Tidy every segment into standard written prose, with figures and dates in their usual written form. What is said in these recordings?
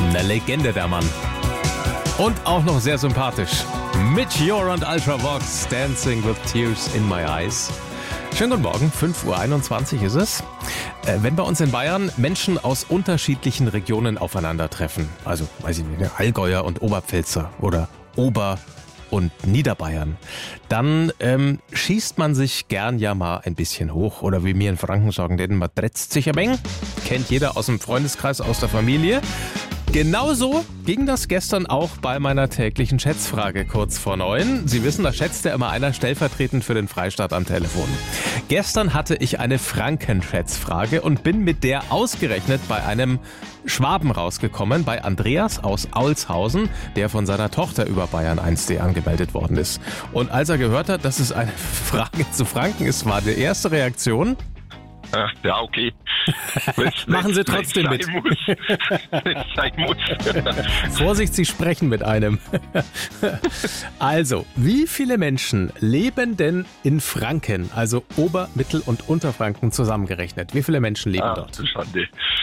Eine Legende, der Mann. Und auch noch sehr sympathisch. Meteor und Ultravox, Dancing with Tears in My Eyes. Schönen guten Morgen, 5:21 Uhr ist es. Wenn bei uns in Bayern Menschen aus unterschiedlichen Regionen aufeinandertreffen, also weiß ich nicht, Allgäuer und Oberpfälzer oder Ober- und Niederbayern, dann schießt man sich gern ja mal ein bisschen hoch. Oder wie wir in Franken sagen, denn man tretzt sich ein wenig. Kennt jeder aus dem Freundeskreis, aus der Familie. Genauso ging das gestern auch bei meiner täglichen Schätzfrage kurz vor 9. Sie wissen, da schätzt ja immer einer stellvertretend für den Freistaat am Telefon. Gestern hatte ich eine Frankenschätzfrage und bin mit der ausgerechnet bei einem Schwaben rausgekommen, bei Andreas aus Aulshausen, der von seiner Tochter über Bayern 1D angemeldet worden ist. Und als er gehört hat, dass es eine Frage zu Franken ist, war die erste Reaktion: Ja, okay. Machen Sie trotzdem mit. Wenn es sein muss. Vorsicht, Sie sprechen mit einem. Also, wie viele Menschen leben denn in Franken, also Ober-, Mittel- und Unterfranken zusammengerechnet? Wie viele Menschen leben dort? Schande.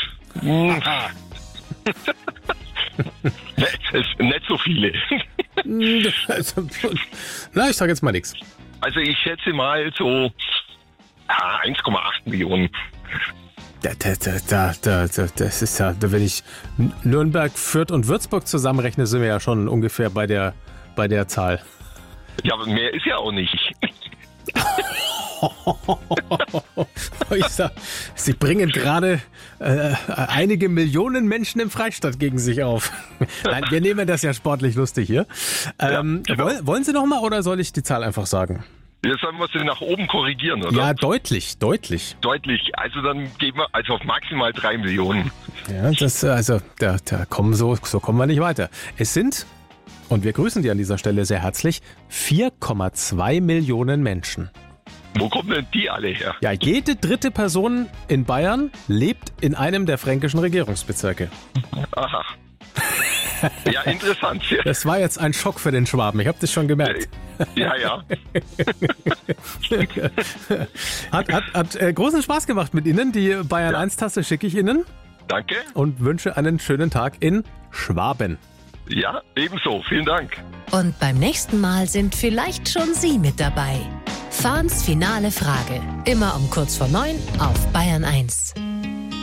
Nicht so viele. Na, ich sage jetzt mal nichts. Also ich schätze mal so 1,8 Millionen. Das ist ja, wenn ich Nürnberg, Fürth und Würzburg zusammenrechne, sind wir ja schon ungefähr bei der Zahl. Ja, aber mehr ist ja auch nicht. Ich sag, Sie bringen gerade einige Millionen Menschen im Freistaat gegen sich auf. Nein, wir nehmen das ja sportlich lustig hier. Genau. Wollen Sie noch mal oder soll ich die Zahl einfach sagen? Jetzt sollen wir sie nach oben korrigieren, oder? Ja, deutlich. Deutlich. Also dann gehen wir auf maximal 3 Millionen. Ja, da kommen so kommen wir nicht weiter. Es sind, und wir grüßen die an dieser Stelle sehr herzlich, 4,2 Millionen Menschen. Wo kommen denn die alle her? Ja, jede dritte Person in Bayern lebt in einem der fränkischen Regierungsbezirke. Aha. Ja, interessant. Das war jetzt ein Schock für den Schwaben, ich habe das schon gemerkt. Ja. Hat großen Spaß gemacht mit Ihnen. Die Bayern 1-Tasse schicke ich Ihnen. Danke. Und wünsche einen schönen Tag in Schwaben. Ja, ebenso. Vielen Dank. Und beim nächsten Mal sind vielleicht schon Sie mit dabei. Fahns finale Frage. Immer um kurz vor 9 auf Bayern 1.